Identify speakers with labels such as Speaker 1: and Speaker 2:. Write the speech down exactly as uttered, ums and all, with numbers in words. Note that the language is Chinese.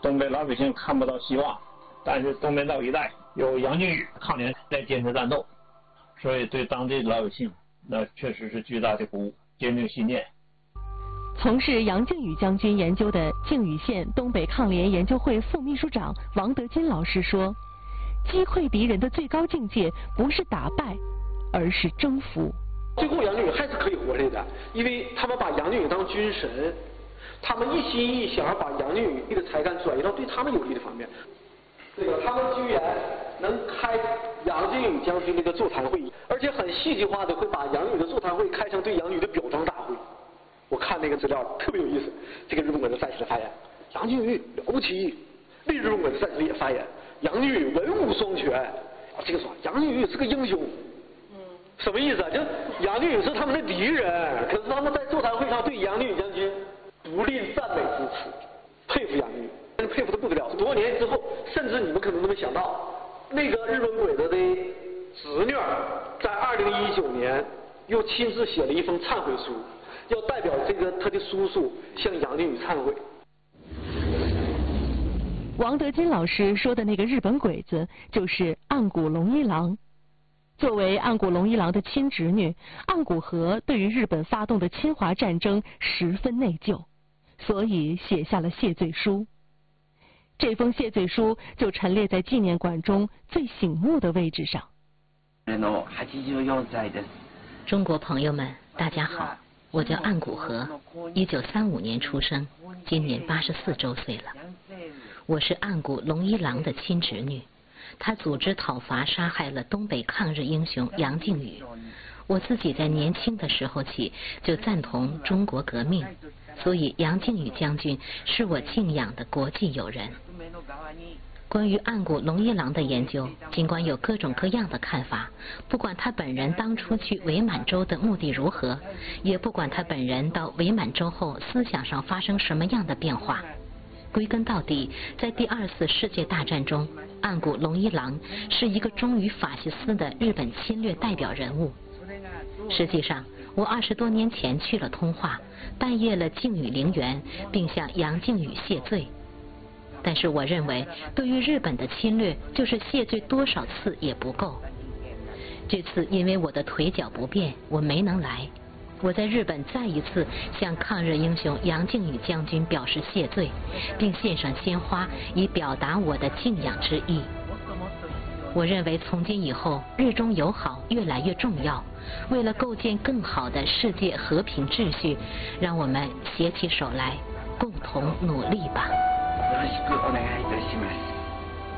Speaker 1: 东北老百姓看不到希望，但是东北道一带有杨靖宇抗联在坚持战斗，所以对当地老百姓那确实是巨大的鼓舞，坚定信念。
Speaker 2: 从事杨靖宇将军研究的靖宇县东北抗联研究会副秘书长王德金老师说，击溃敌人的最高境界不是打败，而是征服。
Speaker 3: 最后杨靖宇还是可以活着的，因为他们把杨靖宇当军神，他们一心一意想要把杨靖宇的才干转移到对他们有利的方面。这个他们居然能开杨靖宇将军那个座谈会，而且很戏剧化的会把杨靖宇的座谈会开成对杨靖宇的表彰大会。我看那个资料特别有意思，这个日本鬼子战士的发言，杨靖宇了不起，另日本鬼子战士也发言，杨靖宇文武双全，啊，这个说杨靖宇是个英雄，嗯，什么意思啊？就杨靖宇是他们的敌人，可是他们在座谈会上对杨靖宇将军不吝赞美之词，佩服杨靖宇，真佩服的不得了。多少年之后，甚至你们可能都没想到，那个日本鬼子的侄女在二零一九年又亲自写了一封忏悔书。要代表这个他的叔叔向杨靖宇忏悔。
Speaker 2: 王德金老师说的那个日本鬼子，就是岸谷龙一郎。作为岸谷龙一郎的亲侄女，岸谷和对于日本发动的侵华战争十分内疚，所以写下了谢罪书。这封谢罪书就陈列在纪念馆中最醒目的位置上。
Speaker 4: 中国朋友们，大家好。我叫岸谷和，一九三五年出生，今年八十四周岁了。我是岸谷龙一郎的亲侄女，他组织讨伐杀害了东北抗日英雄杨靖宇。我自己在年轻的时候起就赞同中国革命，所以杨靖宇将军是我敬仰的国际友人。关于岸谷龙一郎的研究，尽管有各种各样的看法，不管他本人当初去伪满洲的目的如何，也不管他本人到伪满洲后思想上发生什么样的变化，归根到底，在第二次世界大战中，岸谷龙一郎是一个忠于法西斯的日本侵略代表人物。实际上，我二十多年前去了通化，拜谒了靖宇陵园，并向杨靖宇谢罪。但是我认为，对于日本的侵略，就是谢罪多少次也不够。这次因为我的腿脚不便，我没能来。我在日本再一次向抗日英雄杨靖宇将军表示谢罪，并献上鲜花，以表达我的敬仰之意。我认为从今以后，日中友好越来越重要。为了构建更好的世界和平秩序，让我们携起手来，共同努力吧。よろしくお願いいたします。